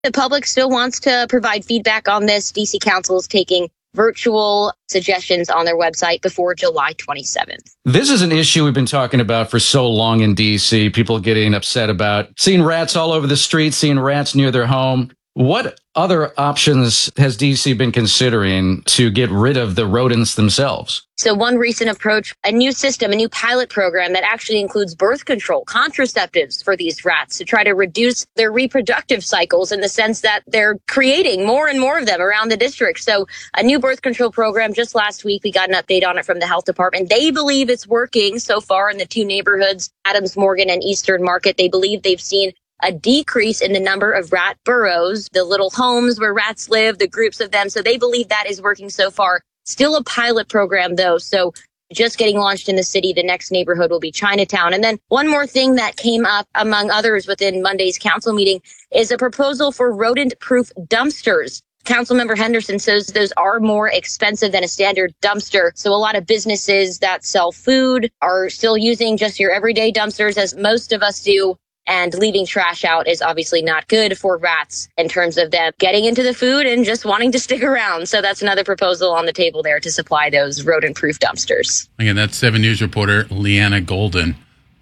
The public still wants to provide feedback on this. DC Council is taking virtual suggestions on their website before July 27th. This is an issue we've been talking about for so long in DC. People getting upset about seeing rats all over the street, seeing rats near their home. What other options has DC been considering to get rid of the rodents themselves? So one recent approach, a new system, a new pilot program that actually includes birth control, contraceptives for these rats to try to reduce their reproductive cycles in the sense that they're creating more and more of them around the district. So a new birth control program just last week, we got an update on it from the health department. They believe it's working so far in the two neighborhoods, Adams Morgan and Eastern Market. They believe they've seen a decrease in the number of rat burrows, the little homes where rats live, the groups of them. So they believe that is working so far. Still a pilot program, though. So just getting launched in the city. The next neighborhood will be Chinatown. And then one more thing that came up, among others, within Monday's council meeting is a proposal for rodent-proof dumpsters. Councilmember Henderson says those are more expensive than a standard dumpster. So a lot of businesses that sell food are still using just your everyday dumpsters, as most of us do. And leaving trash out is obviously not good for rats in terms of them getting into the food and just wanting to stick around. So that's another proposal on the table there to supply those rodent-proof dumpsters. Again, that's 7 News reporter Leanna Golden.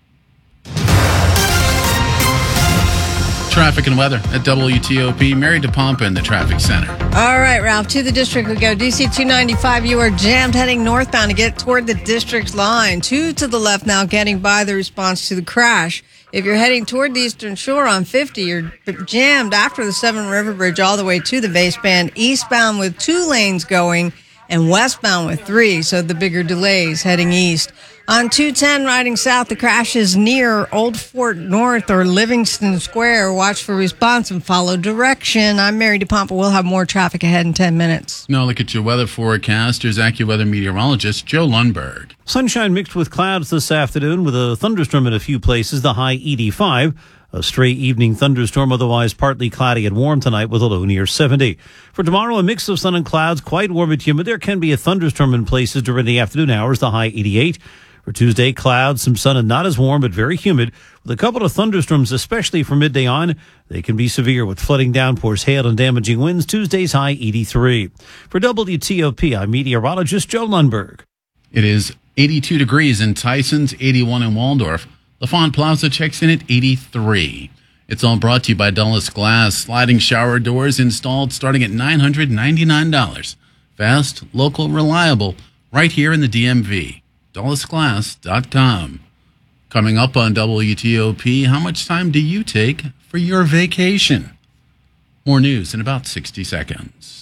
Traffic and weather at WTOP. Mary DePompa in the traffic center. All right, Ralph, to the district we go. DC 295, you are jammed heading northbound to get toward the district line. 2 to the left now, getting by the response to the crash. If you're heading toward the Eastern Shore on 50, you're jammed after the Severn River Bridge all the way to the Vase Band, eastbound with 2 lanes going and westbound with 3, so the bigger delays heading east. On 210, riding south, the crash is near Old Fort North or Livingston Square. Watch for response and follow direction. I'm Mary DePompa. We'll have more traffic ahead in 10 minutes. Now look at your weather forecast. Here's AccuWeather meteorologist Joe Lundberg. Sunshine mixed with clouds this afternoon with a thunderstorm in a few places, the high 85. A stray evening thunderstorm, otherwise partly cloudy and warm tonight with a low near 70. For tomorrow, a mix of sun and clouds, quite warm and humid. There can be a thunderstorm in places during the afternoon hours, the high 88. For Tuesday, clouds, some sun and not as warm, but very humid, with a couple of thunderstorms, especially from midday on. They can be severe with flooding downpours, hail, and damaging winds. Tuesday's high 83. For WTOP, I'm meteorologist Joe Lundberg. It is 82 degrees in Tysons, 81 in Waldorf. LaFont Plaza checks in at 83. It's all brought to you by Dulles Glass. Sliding shower doors installed starting at $999. Fast, local, reliable, right here in the DMV. DullesGlass.com. Coming up on WTOP, how much time do you take for your vacation? More news in about 60 seconds.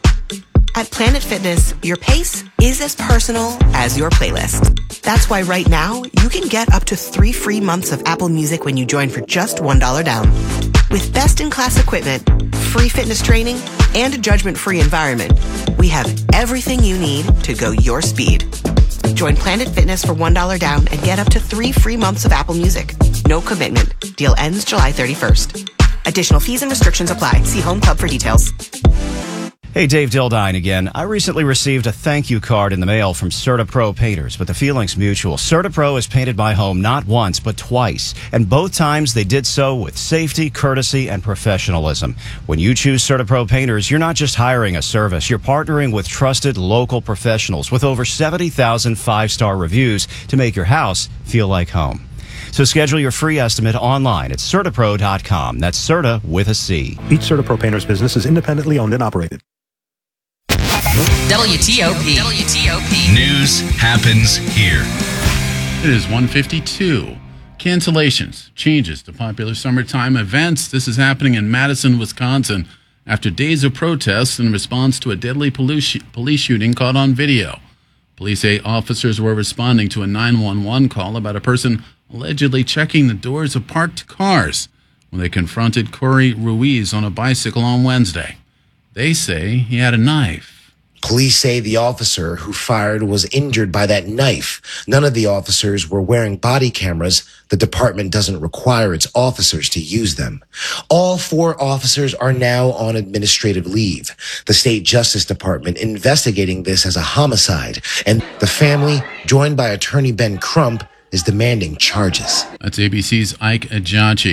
At Planet Fitness, your pace is as personal as your playlist. That's why right now, you can get up to 3 free months of Apple Music when you join for just $1 down. With best-in-class equipment, free fitness training, and a judgment-free environment, we have everything you need to go your speed. Join Planet Fitness for $1 down and get up to 3 free months of Apple Music. No commitment. Deal ends July 31st. Additional fees and restrictions apply. See Home Club for details. Hey, Dave Dildine again. I recently received a thank you card in the mail from CertaPro Painters, but the feeling's mutual. CertaPro has painted my home not once, but twice. And both times they did so with safety, courtesy, and professionalism. When you choose CertaPro Painters, you're not just hiring a service. You're partnering with trusted local professionals with over 70,000 5-star reviews to make your house feel like home. So schedule your free estimate online at CertaPro.com. That's Certa with a C. Each CertaPro Painters business is independently owned and operated. WTOP. News happens here. It is 1:52. Cancellations, changes to popular summertime events. This is happening in Madison, Wisconsin, after days of protests in response to a deadly police shooting caught on video. Police say officers were responding to a 911 call about a person allegedly checking the doors of parked cars when they confronted Corey Ruiz on a bicycle on Wednesday. They say he had a knife. Police say the officer who fired was injured by that knife. None of the officers were wearing body cameras. The department doesn't require its officers to use them. All 4 officers are now on administrative leave. The State Justice Department investigating this as a homicide, and the family, joined by attorney Ben Crump, is demanding charges. That's ABC's Ike Ajachi.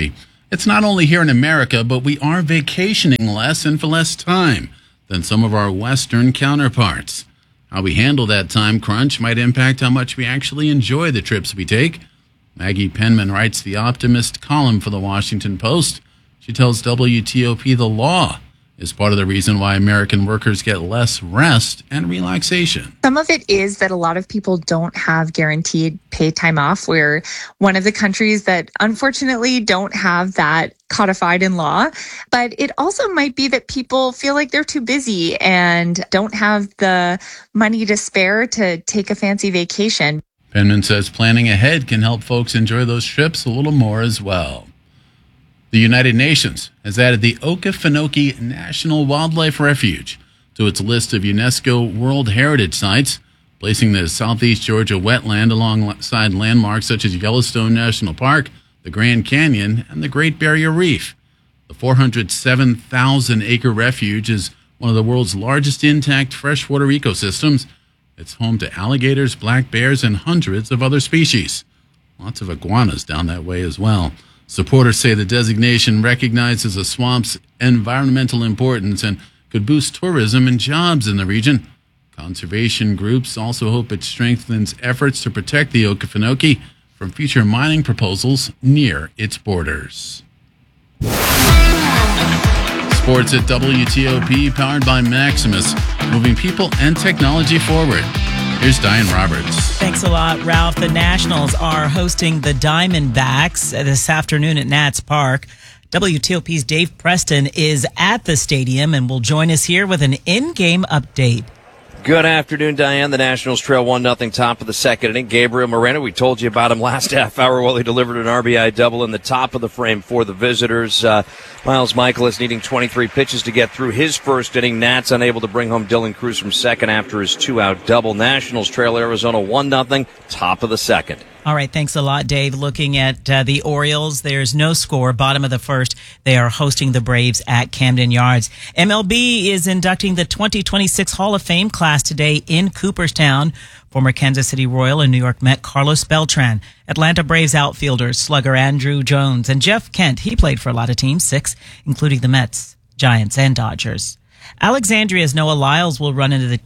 It's not only here in America, but we are vacationing less and for less time than some of our Western counterparts. How we handle that time crunch might impact how much we actually enjoy the trips we take. Maggie Penman writes the Optimist column for the Washington Post. She tells WTOP the law is part of the reason why American workers get less rest and relaxation. Some of it is that a lot of people don't have guaranteed paid time off. We're one of the countries that unfortunately don't have that codified in law. But it also might be that people feel like they're too busy and don't have the money to spare to take a fancy vacation. Penman says planning ahead can help folks enjoy those trips a little more as well. The United Nations has added the Okefenokee National Wildlife Refuge to its list of UNESCO World Heritage Sites, placing the Southeast Georgia wetland alongside landmarks such as Yellowstone National Park, the Grand Canyon, and the Great Barrier Reef. The 407,000-acre refuge is one of the world's largest intact freshwater ecosystems. It's home to alligators, black bears, and hundreds of other species. Lots of iguanas down that way as well. Supporters say the designation recognizes the swamp's environmental importance and could boost tourism and jobs in the region. Conservation groups also hope it strengthens efforts to protect the Okefenokee from future mining proposals near its borders. Sports at WTOP, powered by Maximus, moving people and technology forward. Here's Diane Roberts. Thanks a lot, Ralph. The Nationals are hosting the Diamondbacks this afternoon at Nats Park. WTOP's Dave Preston is at the stadium and will join us here with an in-game update. Good afternoon, Diane. The Nationals trail 1-0 top of the second inning. Gabriel Moreno, we told you about him last half hour while he delivered an RBI double in the top of the frame for the visitors. Miles Michaelis needing 23 pitches to get through his first inning. Nats unable to bring home Dylan Cruz from second after his two-out double. Nationals trail Arizona 1-0 top of the second. All right, thanks a lot, Dave. Looking at the Orioles, there's no score. Bottom of the first, they are hosting the Braves at Camden Yards. MLB is inducting the 2026 Hall of Fame class today in Cooperstown. Former Kansas City Royal and New York Met Carlos Beltran, Atlanta Braves outfielders slugger Andrew Jones, and Jeff Kent. He played for a lot of teams, 6, including the Mets, Giants, and Dodgers. Alexandria's Noah Lyles will run in the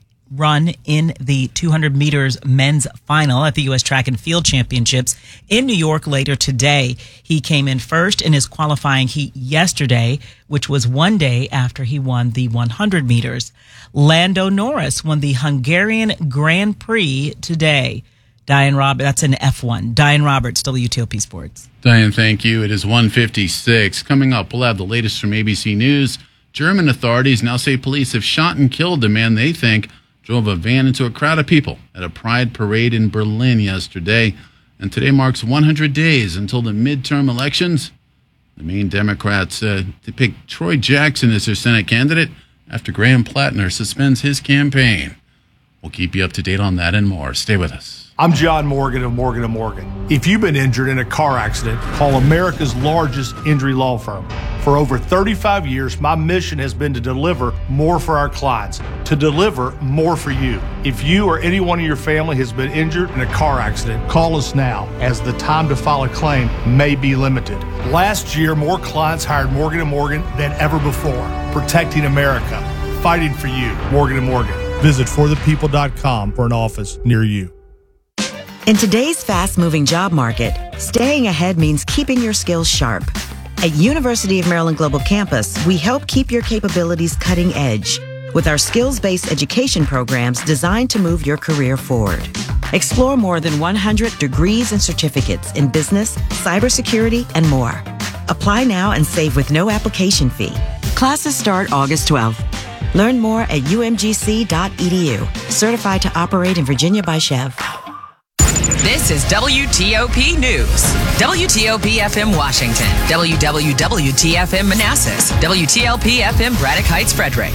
200 meters men's final at the U.S. Track and Field Championships in New York later today. He came in first in his qualifying heat yesterday, which was one day after he won the 100 meters. Lando Norris won the Hungarian Grand Prix today. Diane Roberts, that's an F1. Diane Roberts, WTOP Sports. Diane, thank you. It is 1:56. Coming up, we'll have the latest from ABC News. German authorities now say police have shot and killed a man they think drove a van into a crowd of people at a pride parade in Berlin yesterday. And today marks 100 days until the midterm elections. The Maine Democrats pick Troy Jackson as their Senate candidate after Graham Plattner suspends his campaign. We'll keep you up to date on that and more. Stay with us. I'm John Morgan of Morgan & Morgan. If you've been injured in a car accident, call America's largest injury law firm. For over 35 years, my mission has been to deliver more for our clients, to deliver more for you. If you or anyone in your family has been injured in a car accident, call us now, as the time to file a claim may be limited. Last year, more clients hired Morgan & Morgan than ever before, protecting America, fighting for you. Morgan & Morgan. Visit forthepeople.com for an office near you. In today's fast-moving job market, staying ahead means keeping your skills sharp. At University of Maryland Global Campus, we help keep your capabilities cutting edge with our skills-based education programs designed to move your career forward. Explore more than 100 degrees and certificates in business, cybersecurity, and more. Apply now and save with no application fee. Classes start August 12th. Learn more at umgc.edu. Certified to operate in Virginia by Chev. This is WTOP News. WTOP FM Washington. WWWT-FM Manassas. WTLP FM Braddock Heights, Frederick.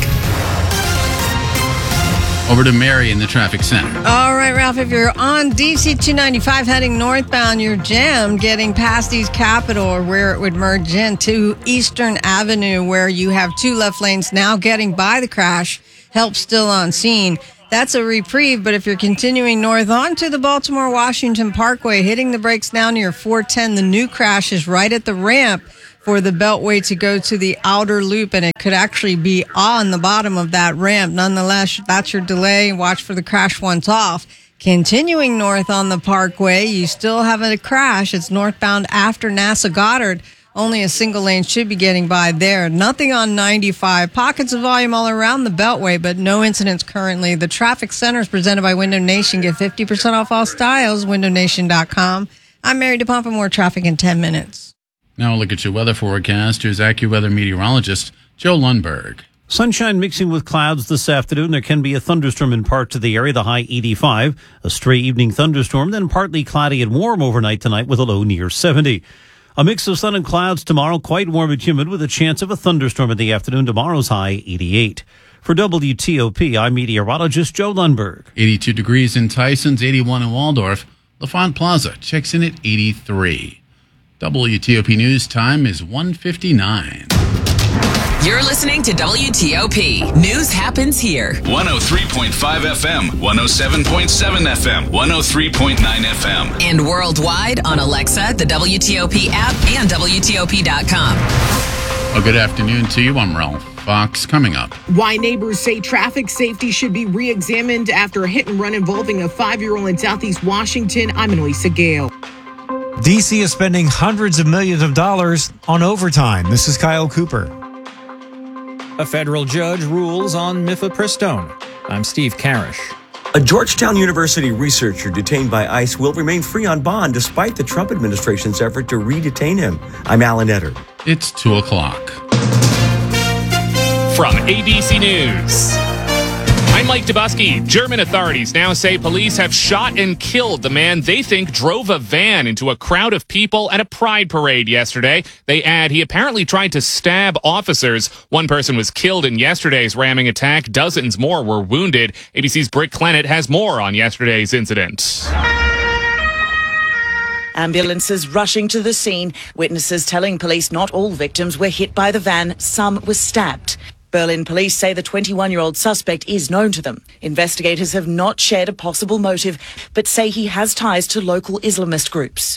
Over to Mary in the traffic center. All right, Ralph, if you're on DC 295 heading northbound, you're jammed getting past East Capitol, or where it would merge into Eastern Avenue, where you have 2 left lanes now getting by the crash. Help still on scene. That's a reprieve, but if you're continuing north onto the Baltimore-Washington Parkway, hitting the brakes now near 410, the new crash is right at the ramp for the Beltway to go to the outer loop, and it could actually be on the bottom of that ramp. Nonetheless, that's your delay. Watch for the crash once off. Continuing north on the Parkway, you still have a crash. It's northbound after NASA Goddard. Only a single lane should be getting by there. Nothing on 95. Pockets of volume all around the Beltway, but no incidents currently. The traffic center is presented by Window Nation. Get 50% off all styles. WindowNation.com. I'm Mary DePompa. More traffic in 10 minutes. Now we'll look at your weather forecast. Here's AccuWeather meteorologist Joe Lundberg. Sunshine mixing with clouds this afternoon. There can be a thunderstorm in parts of the area, the high 85. A stray evening thunderstorm, then partly cloudy and warm overnight tonight with a low near 70. A mix of sun and clouds tomorrow, quite warm and humid with a chance of a thunderstorm in the afternoon. Tomorrow's high 88. For WTOP, I'm meteorologist Joe Lundberg. 82 degrees in Tysons, 81 in Waldorf. LaFont Plaza checks in at 83. WTOP News time is 1:59. You're listening to WTOP. News happens here. 103.5 FM, 107.7 FM, 103.9 FM. And worldwide on Alexa, the WTOP app, and WTOP.com. Well, good afternoon to you. I'm Ralph Fox. Coming up. Why neighbors say traffic safety should be re-examined after a hit and run involving a 5-year-old in Southeast Washington. I'm Elisa Gale. D.C. is spending hundreds of millions of dollars on overtime. This is Kyle Cooper. A federal judge rules on mifepristone. I'm Steve Karish. A Georgetown University researcher detained by ICE will remain free on bond despite the Trump administration's effort to re-detain him. I'm Alan Etter. It's 2 o'clock. From ABC News, I'm Mike Dubusky. German authorities now say police have shot and killed the man they think drove a van into a crowd of people at a pride parade yesterday. They add he apparently tried to stab officers. One person was killed in yesterday's ramming attack. Dozens more were wounded. ABC's Britt Clennett has more on yesterday's incident. Ambulances rushing to the scene. Witnesses telling police not all victims were hit by the van. Some were stabbed. Berlin police say the 21-year-old suspect is known to them. Investigators have not shared a possible motive, but say he has ties to local Islamist groups.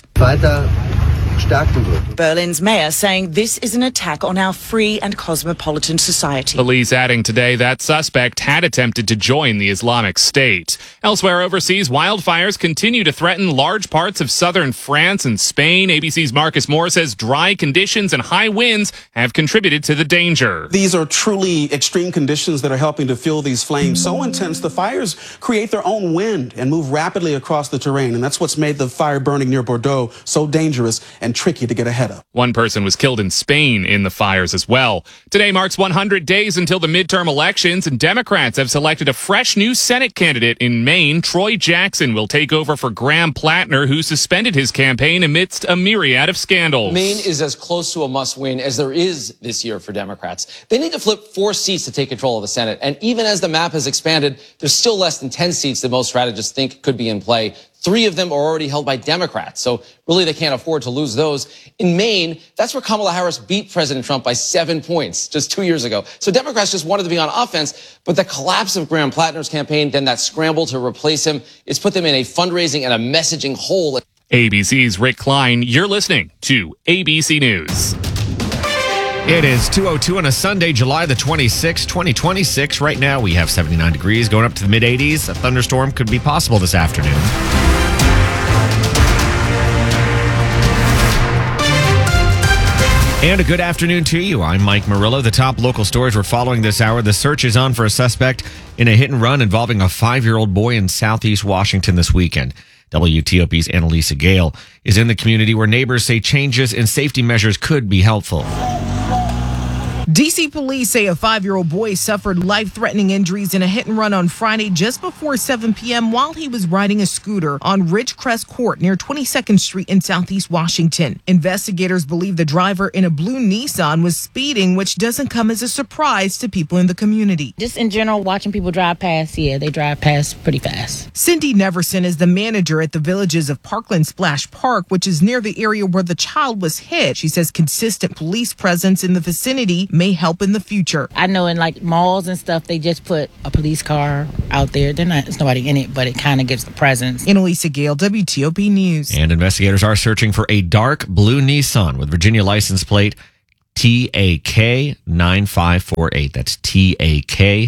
Berlin's mayor saying this is an attack on our free and cosmopolitan society. Police adding today that suspect had attempted to join the Islamic State. Elsewhere overseas, wildfires continue to threaten large parts of southern France and Spain. ABC's Marcus Moore says dry conditions and high winds have contributed to the danger. These are truly extreme conditions that are helping to fuel these flames so intense the fires create their own wind and move rapidly across the terrain. And that's what's made the fire burning near Bordeaux so dangerous and tricky to get ahead of. One person was killed in Spain in the fires as well. Today marks 100 days until the midterm elections, and Democrats have selected a fresh new Senate candidate in Maine. Troy Jackson will take over for Graham Plattner, who suspended his campaign amidst a myriad of scandals. Maine is as close to a must-win as there is this year for Democrats. They need to flip 4 seats to take control of the Senate, and even as the map has expanded, there's still less than 10 seats that most strategists think could be in play. 3 of them are already held by Democrats, so really they can't afford to lose those. In Maine, that's where Kamala Harris beat President Trump by 7 points just 2 years ago. So Democrats just wanted to be on offense, but the collapse of Graham Plattner's campaign, then that scramble to replace him, it's put them in a fundraising and a messaging hole. ABC's Rick Klein, you're listening to ABC News. It is 2:02 on a Sunday, July the 26th, 2026. Right now we have 79 degrees going up to the mid-80s. A thunderstorm could be possible this afternoon. And a good afternoon to you. I'm Mike Murillo. The top local stories we're following this hour. The search is on for a suspect in a hit and run involving a 5-year-old boy in Southeast Washington this weekend. WTOP's Annalisa Gale is in the community where neighbors say changes in safety measures could be helpful. D.C. police say a 5-year-old boy suffered life-threatening injuries in a hit-and-run on Friday just before 7 p.m. while he was riding a scooter on Ridgecrest Court near 22nd Street in Southeast Washington. Investigators believe the driver in a blue Nissan was speeding, which doesn't come as a surprise to people in the community. Just in general, watching people drive past, they drive past pretty fast. Cindy Neverson is the manager at the Villages of Parkland Splash Park, which is near the area where the child was hit. She says consistent police presence in the vicinity may help in the future. I know in like malls and stuff, they just put a police car out there. There's nobody in it, but it kind of gives the presence. Annalisa Gale, WTOP News. And investigators are searching for a dark blue Nissan with Virginia license plate TAK 9548. That's TAK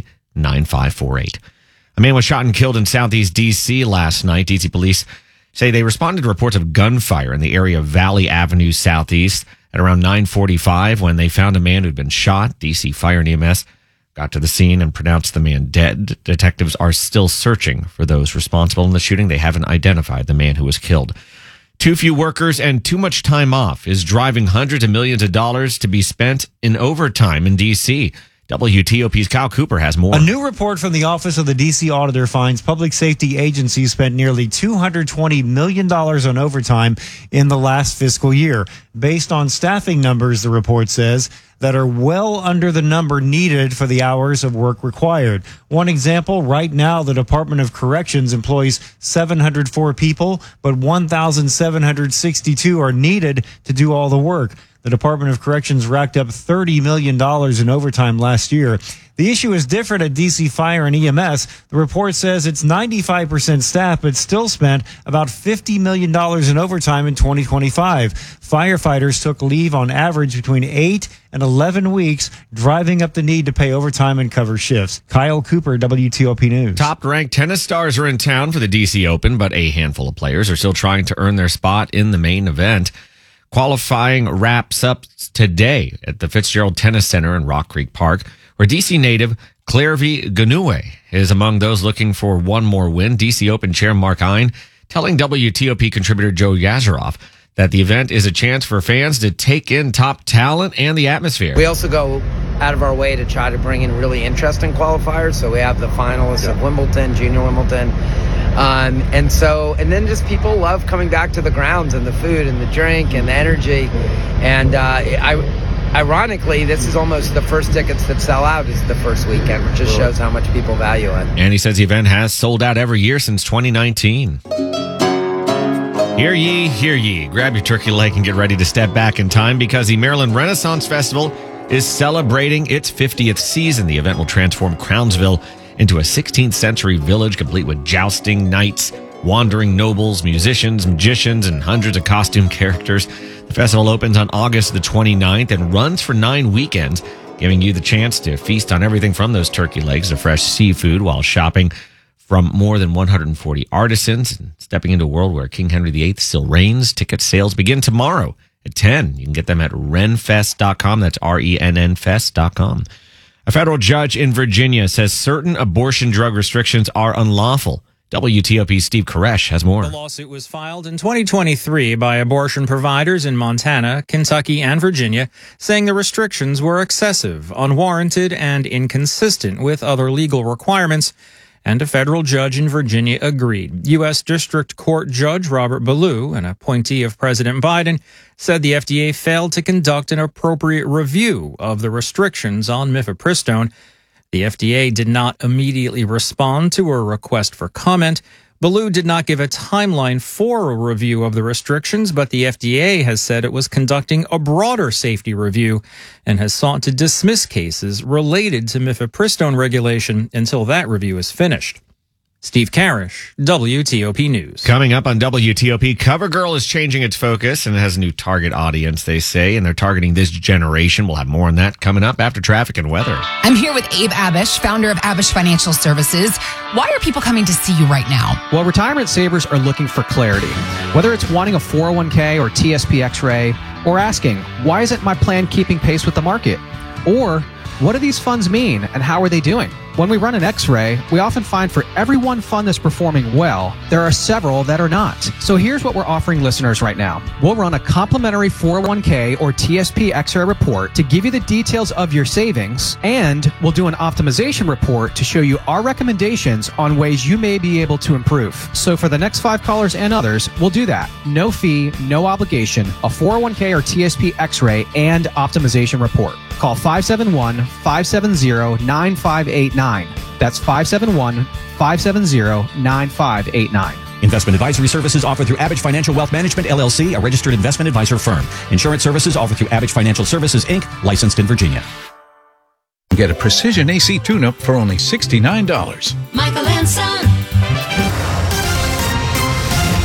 9548. A man was shot and killed in Southeast D.C. last night. D.C. police say they responded to reports of gunfire in the area of Valley Avenue Southeast at around 9:45 when they found a man who'd been shot. D.C. Fire and EMS got to the scene and pronounced the man dead. Detectives are still searching for those responsible in the shooting. They haven't identified the man who was killed. Too few workers and too much time off is driving hundreds of millions of dollars to be spent in overtime in D.C. WTOP's Kyle Cooper has more. A new report from the Office of the D.C. Auditor finds public safety agencies spent nearly $220 million on overtime in the last fiscal year. Based on staffing numbers, the report says, that are well under the number needed for the hours of work required. One example, right now, the Department of Corrections employs 704 people, but 1,762 are needed to do all the work. The Department of Corrections racked up $30 million in overtime last year. The issue is different at DC Fire and EMS. The report says it's 95% staff, but still spent about $50 million in overtime in 2025. Firefighters took leave on average between 8 and 11 weeks, driving up the need to pay overtime and cover shifts. Kyle Cooper, WTOP News. Top-ranked tennis stars are in town for the DC Open, but a handful of players are still trying to earn their spot in the main event. Qualifying wraps up today at the Fitzgerald Tennis Center in Rock Creek Park, where DC native Clairvy Ganoué is among those looking for one more win. DC Open Chair Mark Ein telling WTOP contributor Joe Yazaroff that the event is a chance for fans to take in top talent and the atmosphere. We also go out of our way to try to bring in really interesting qualifiers. So we have the finalists of Wimbledon, Junior Wimbledon. And then just people love coming back to the grounds and the food and the drink and the energy. And ironically, this is almost the first tickets that sell out is the first weekend, which just shows how much people value it. And he says the event has sold out every year since 2019. Hear ye, hear ye. Grab your turkey leg and get ready to step back in time because the Maryland Renaissance Festival is celebrating its 50th season. The event will transform Crownsville into a 16th century village complete with jousting, knights, wandering nobles, musicians, magicians, and hundreds of costume characters. The festival opens on August the 29th and runs for 9 weekends, giving you the chance to feast on everything from those turkey legs to fresh seafood while shopping from more than 140 artisans and stepping into a world where King Henry VIII still reigns. Ticket sales begin tomorrow at 10. You can get them at renfest.com. That's RENNfest.com. A federal judge in Virginia says certain abortion drug restrictions are unlawful. WTOP's Steve Koresh has more. The lawsuit was filed in 2023 by abortion providers in Montana, Kentucky, and Virginia, saying the restrictions were excessive, unwarranted, and inconsistent with other legal requirements. And a federal judge in Virginia agreed. U.S. District Court Judge Robert Ballou, an appointee of President Biden, said the FDA failed to conduct an appropriate review of the restrictions on mifepristone. The FDA did not immediately respond to a request for comment. Ballou did not give a timeline for a review of the restrictions, but the FDA has said it was conducting a broader safety review and has sought to dismiss cases related to mifepristone regulation until that review is finished. Steve Karish, WTOP News. Coming up on WTOP, CoverGirl is changing its focus and it has a new target audience, they say, and they're targeting this generation. We'll have more on that coming up after traffic and weather. I'm here with Abe Abish, founder of Abish Financial Services. Why are people coming to see you right now? Well, retirement savers are looking for clarity. Whether it's wanting a 401k or TSP X-ray, or asking, why isn't my plan keeping pace with the market? Or, what do these funds mean and how are they doing? When we run an X-ray, we often find for every one fund that's performing well, there are several that are not. So here's what we're offering listeners right now. We'll run a complimentary 401k or TSP X-ray report to give you the details of your savings, and we'll do an optimization report to show you our recommendations on ways you may be able to improve. So for the next 5 callers and others, we'll do that. No fee, no obligation, a 401k or TSP X-ray and optimization report. Call 571-570-9589. That's 571-570-9589. Investment advisory services offered through Abish Financial Wealth Management, LLC, a registered investment advisor firm. Insurance services offered through Abish Financial Services, Inc., licensed in Virginia. Get a precision AC tune-up for only $69. Michael and Son.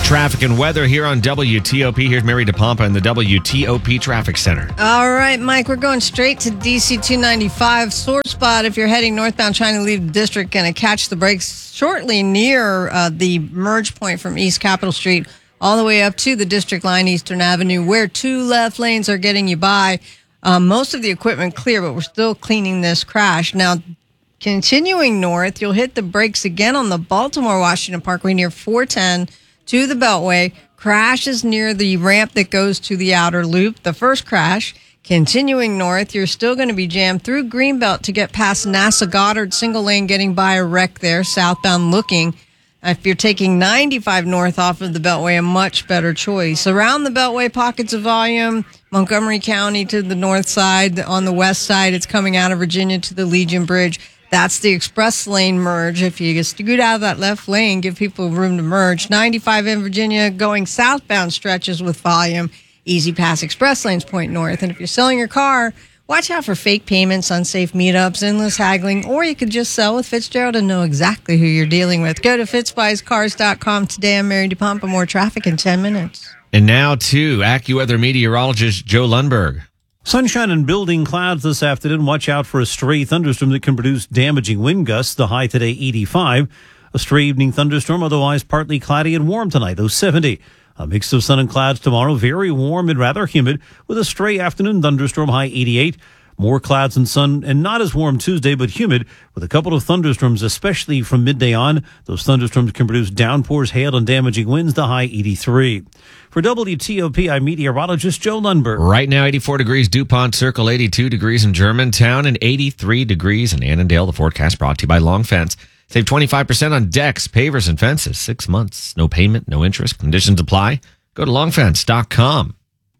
Traffic and weather here on WTOP. Here's Mary DePompa in the WTOP Traffic Center. All right, Mike, we're going straight to DC 295. Sore spot if you're heading northbound trying to leave the district. Going to catch the brakes shortly near the merge point from East Capitol Street all the way up to the District Line, Eastern Avenue, where 2 left lanes are getting you by. Most of the equipment clear, but we're still cleaning this crash. Now, continuing north, you'll hit the brakes again on the Baltimore-Washington Parkway near 410 to the Beltway. Crash is near the ramp that goes to the outer loop. The first crash. Continuing north, you're still going to be jammed through Greenbelt to get past NASA Goddard, single lane, getting by a wreck there, southbound looking. If you're taking 95 north off of the Beltway, a much better choice. Around the Beltway, pockets of volume. Montgomery County to the north side. On the west side, it's coming out of Virginia to the Legion Bridge. That's the express lane merge. If you scoot out of that left lane, give people room to merge. 95 in Virginia going southbound stretches with volume. Easy pass express lanes point north. And if you're selling your car, watch out for fake payments, unsafe meetups, endless haggling, or you could just sell with Fitzgerald and know exactly who you're dealing with. Go to fitzbuyscars.com today. I'm Mary DePompa. More traffic in 10 minutes. And now to AccuWeather meteorologist Joe Lundberg. Sunshine and building clouds this afternoon. Watch out for a stray thunderstorm that can produce damaging wind gusts. The high today, 85. A stray evening thunderstorm, otherwise partly cloudy and warm tonight, though 70. A mix of sun and clouds tomorrow, very warm and rather humid, with a stray afternoon thunderstorm, high 88. More clouds and sun, and not as warm Tuesday, but humid, with a couple of thunderstorms, especially from midday on. Those thunderstorms can produce downpours, hail, and damaging winds, the high 83. For WTOP, I'm meteorologist Joe Lundberg. Right now, 84 degrees DuPont Circle, 82 degrees in Germantown, and 83 degrees in Annandale. The forecast brought to you by Long Fence. Save 25% on decks, pavers, and fences. 6 months. No payment, no interest. Conditions apply. Go to longfence.com.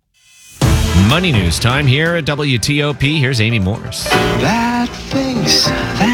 Money news time here at WTOP. Here's Amy Morris. That face,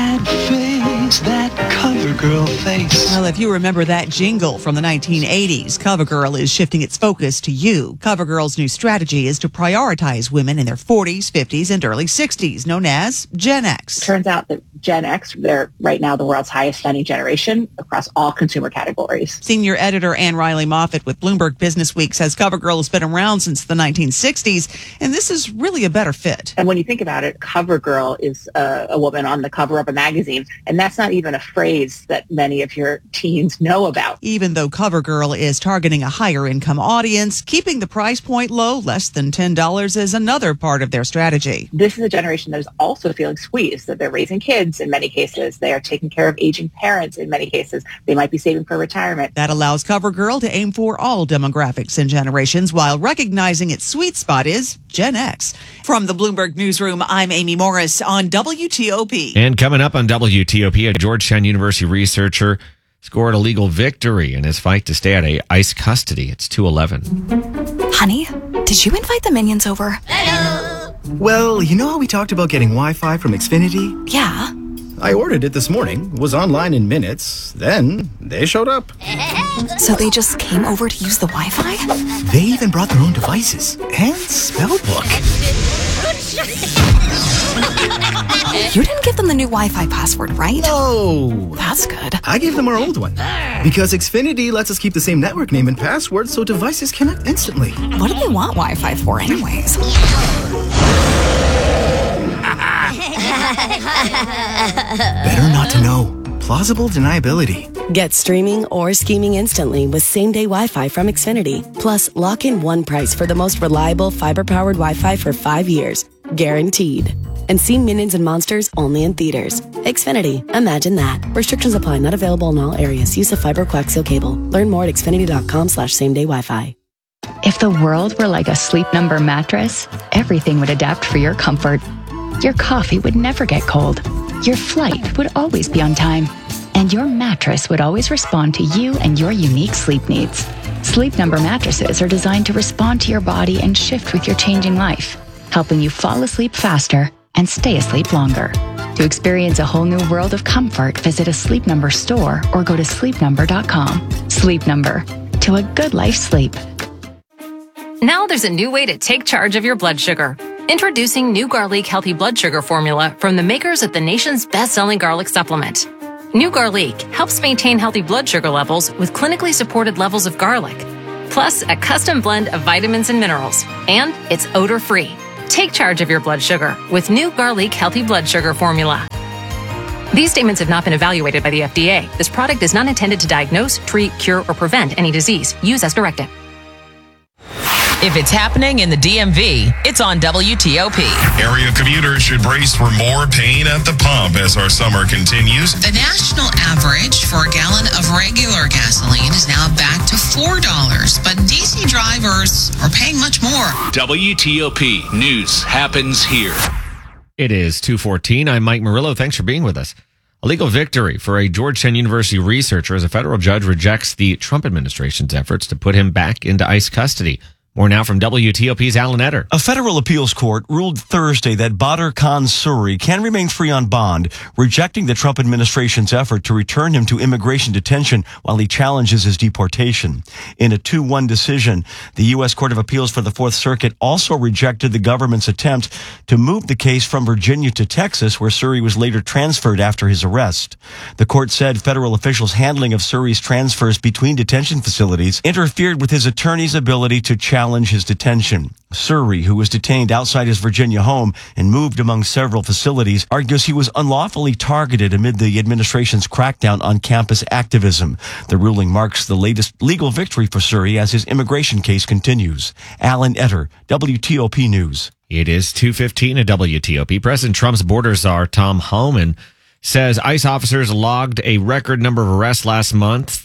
that CoverGirl face. Well, if you remember that jingle from the 1980s, CoverGirl is shifting its focus to you. CoverGirl's new strategy is to prioritize women in their 40s, 50s, and early 60s, known as Gen X. Turns out that Gen X, they're right now the world's highest spending generation across all consumer categories. Senior editor Ann Riley Moffitt with Bloomberg Businessweek says CoverGirl has been around since the 1960s, and this is really a better fit. And when you think about it, CoverGirl is a woman on the cover of a magazine, and that's not even a phrase that many of your teens know about. Even though CoverGirl is targeting a higher income audience, keeping the price point low, less than $10, is another part of their strategy. This is a generation that is also feeling squeezed, that they're raising kids in many cases. They are taking care of aging parents in many cases. They might be saving for retirement. That allows CoverGirl to aim for all demographics and generations while recognizing its sweet spot is Gen X. From the Bloomberg Newsroom, I'm Amy Morris on WTOP. And coming up on WTOP, a Georgetown University researcher scored a legal victory in his fight to stay out of ICE custody. It's 211. Honey, did you invite the minions over? Hello. Well, you know how we talked about getting Wi-Fi from Xfinity? Yeah. I ordered it this morning, was online in minutes, then they showed up. So they just came over to use the Wi-Fi? They even brought their own devices and spell book. You didn't give them the new Wi-Fi password, right? No. That's good. I gave them our old one. Because Xfinity lets us keep the same network name and password so devices connect instantly. What do they want Wi-Fi for anyways? Better not to know. Plausible deniability. Get streaming or scheming instantly with same-day Wi-Fi from Xfinity. Plus, lock in one price for the most reliable fiber-powered Wi-Fi for 5 years. Guaranteed. And see Minions and Monsters only in theaters. Xfinity. Imagine that. Restrictions apply. Not available in all areas. Use of fiber coaxial cable. Learn more at xfinity.com/same-day Wi-Fi. If the world were like a Sleep Number mattress, everything would adapt for your comfort. Your coffee would never get cold. Your flight would always be on time. And your mattress would always respond to you and your unique sleep needs. Sleep Number mattresses are designed to respond to your body and shift with your changing life, helping you fall asleep faster and stay asleep longer. To experience a whole new world of comfort, visit a Sleep Number store or go to sleepnumber.com. Sleep Number. To a good life's sleep. Now there's a new way to take charge of your blood sugar. Introducing new Garlic Healthy Blood Sugar Formula from the makers of the nation's best-selling garlic supplement. New Garlic helps maintain healthy blood sugar levels with clinically supported levels of garlic, plus a custom blend of vitamins and minerals, and it's odor-free. Take charge of your blood sugar with New Garlic Healthy Blood Sugar Formula. These statements have not been evaluated by the FDA. This product is not intended to diagnose, treat, cure, or prevent any disease. Use as directed. If it's happening in the DMV, it's on WTOP. Area commuters should brace for more pain at the pump as our summer continues. The national average for a gallon of regular gasoline is now back to $4, but DC drivers are paying much more. WTOP News happens here. It is 2:14. I'm Mike Murillo. Thanks for being with us. A legal victory for a Georgetown University researcher as a federal judge rejects the Trump administration's efforts to put him back into ICE custody. More now from WTOP's Alan Etter. A federal appeals court ruled Thursday that Badr Khan Suri can remain free on bond, rejecting the Trump administration's effort to return him to immigration detention while he challenges his deportation. In a 2-1 decision, the U.S. Court of Appeals for the Fourth Circuit also rejected the government's attempt to move the case from Virginia to Texas, where Suri was later transferred after his arrest. The court said federal officials' handling of Suri's transfers between detention facilities interfered with his attorney's ability to challenge his detention. Suri, who was detained outside his Virginia home and moved among several facilities, argues he was unlawfully targeted amid the administration's crackdown on campus activism. The ruling marks the latest legal victory for Suri as his immigration case continues. Alan Etter, WTOP News. It is 2:15 at WTOP. President Trump's border czar, Tom Homan, says ICE officers logged a record number of arrests last month,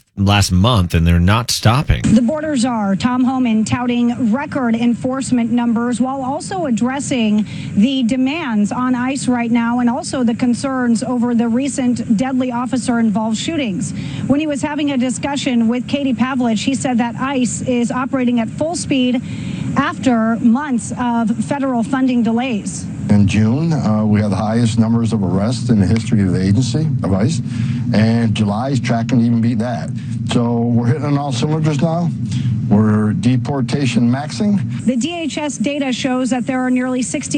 and they're not stopping. The border czar, Tom Homan, touting record enforcement numbers while also addressing the demands on ICE right now and also the concerns over the recent deadly officer-involved shootings. When he was having a discussion with Katie Pavlich, he said that ICE is operating at full speed after months of federal funding delays. In June, we had the highest numbers of arrests in the history of the agency, of ICE, and July is tracking to even beat that. So we're hitting on all cylinders now. We're deportation maxing. The DHS data shows that there are nearly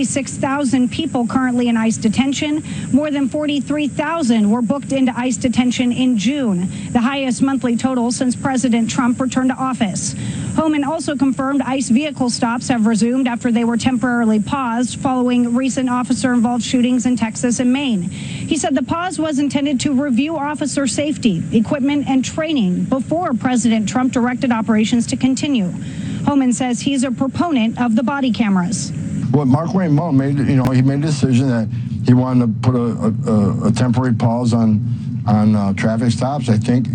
66,000 people currently in ICE detention. More than 43,000 were booked into ICE detention in June, the highest monthly total since President Trump returned to office. Homan also confirmed ICE vehicle stops have resumed after they were temporarily paused following recent officer-involved shootings in Texas and Maine. He said the pause was intended to review officer safety, equipment, and training before President Trump directed operations to continue. Homan says he's a proponent of the body cameras. What Mark Wayne Mullin made, he made a decision that he wanted to put a temporary pause on traffic stops. I think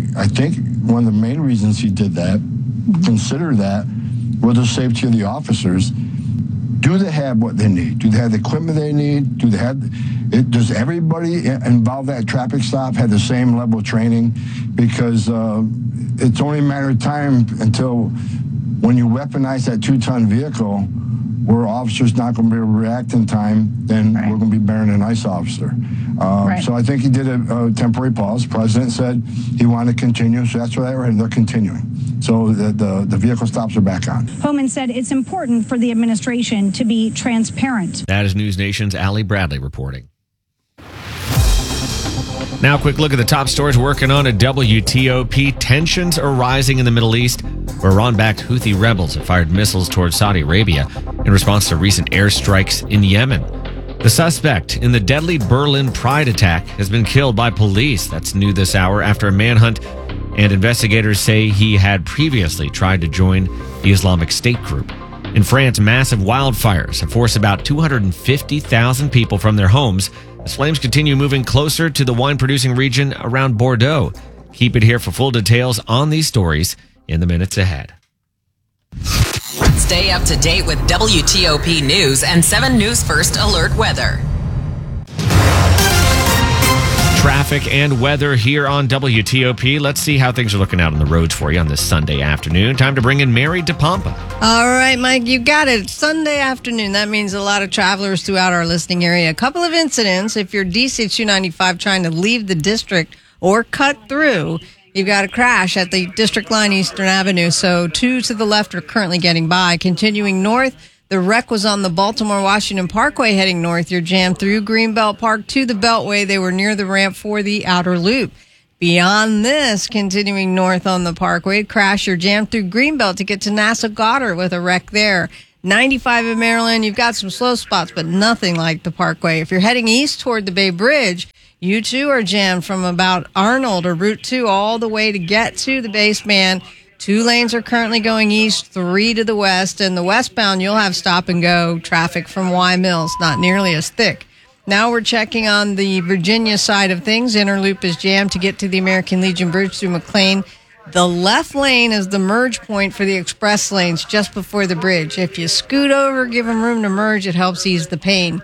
one of the main reasons he did that, consider that, was the safety of the officers. Do they have what they need? Do they have the equipment they need? Does everybody involved in that traffic stop have the same level of training? Because it's only a matter of time until when you weaponize that 2-ton vehicle, where officers not going to be able to react in time, then we're going to be bearing an ICE officer. So I think he did a temporary pause. The president said he wanted to continue, so that's why they're continuing. So the vehicle stops are back on. Homan said it's important for the administration to be transparent. That is News Nation's Allie Bradley reporting. Now, a quick look at the top stories working on at WTOP. Tensions are rising in the Middle East, where Iran-backed Houthi rebels have fired missiles towards Saudi Arabia in response to recent airstrikes in Yemen. The suspect in the deadly Berlin Pride attack has been killed by police. That's new this hour after a manhunt, and investigators say he had previously tried to join the Islamic State group. In France, massive wildfires have forced about 250,000 people from their homes as flames continue moving closer to the wine-producing region around Bordeaux. Keep it here for full details on these stories in the minutes ahead. Stay up to date with WTOP News and 7 News First Alert Weather. Traffic and weather here on WTOP. Let's see how things are looking out on the roads for you on this Sunday afternoon. Time to bring in Mary DePompa. All right, Mike, you got it. Sunday afternoon. That means a lot of travelers throughout our listening area. A couple of incidents. If you're DC 295 trying to leave the district or cut through, you've got a crash at the District Line Eastern Avenue. So 2 to the left are currently getting by. Continuing north, The wreck was on the Baltimore-Washington Parkway heading north. You're jammed through Greenbelt Park to the Beltway. They were near the ramp for the outer loop. Beyond this, continuing north on the Parkway, crash, you're jammed through Greenbelt to get to Nassau Goddard with a wreck there. 95 in Maryland, you've got some slow spots, but nothing like the Parkway. If you're heading east toward the Bay Bridge, you too are jammed from about Arnold or Route 2 all the way to get to the baseband. 2 lanes are currently going east, 3 to the west, and the westbound you'll have stop and go traffic from Y Mills, not nearly as thick. Now we're checking on the Virginia side of things. Inner loop is jammed to get to the American Legion Bridge through McLean. The left lane is the merge point for the express lanes just before the bridge. If you scoot over, give them room to merge, it helps ease the pain.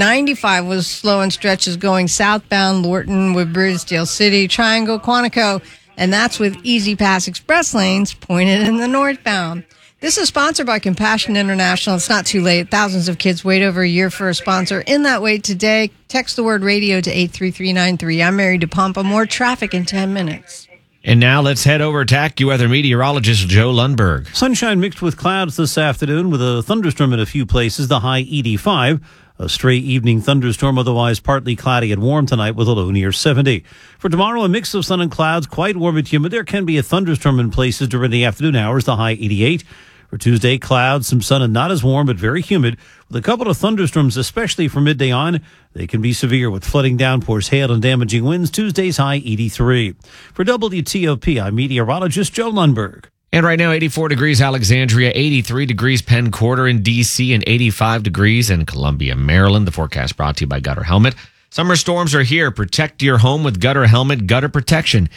95 was slow in stretches going southbound, Lorton, Woodbridge, Steel City, Triangle, Quantico, and that's with Easy Pass Express lanes pointed in the northbound. This is sponsored by Compassion International. It's not too late. Thousands of kids wait over a year for a sponsor. In that wait today, text the word radio to 83393. I'm Mary DePompa. More traffic in 10 minutes. And now let's head over to AccuWeather meteorologist Joe Lundberg. Sunshine mixed with clouds this afternoon with a thunderstorm in a few places, the high 85. A stray evening thunderstorm, otherwise partly cloudy and warm tonight with a low near 70. For tomorrow, a mix of sun and clouds, quite warm and humid. There can be a thunderstorm in places during the afternoon hours, the high 88. For Tuesday, clouds, some sun and not as warm, but very humid, with a couple of thunderstorms, especially from midday on. They can be severe with flooding downpours, hail, and damaging winds. Tuesday's high 83. For WTOP, I'm meteorologist Joe Lundberg. And right now, 84 degrees Alexandria, 83 degrees Penn Quarter in D.C., and 85 degrees in Columbia, Maryland. The forecast brought to you by Gutter Helmet. Summer storms are here. Protect your home with Gutter Helmet, gutter protection.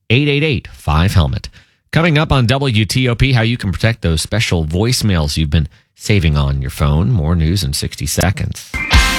888-5HELMET. Coming up on WTOP, how you can protect those special voicemails you've been saving on your phone. More news in 60 seconds.